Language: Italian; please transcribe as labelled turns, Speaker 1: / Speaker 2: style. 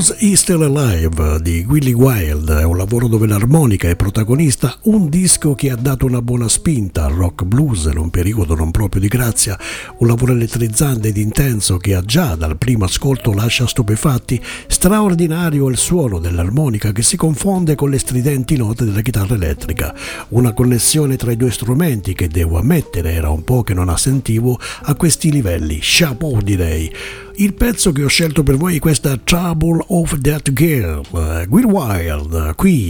Speaker 1: Was He Still Alive di Willie Wild è un lavoro dove l'armonica è protagonista, un disco che ha dato una buona spinta al rock blues in un periodo non proprio di grazia, un lavoro elettrizzante ed intenso che già dal primo ascolto lascia stupefatti. Straordinario il suono dell'armonica che si confonde con le stridenti note della chitarra elettrica, una connessione tra i due strumenti che devo ammettere era un po' che non sentivo a questi livelli. Chapeau, direi. Il pezzo che ho scelto per voi è questa Trouble of That Girl, Will Wild, qui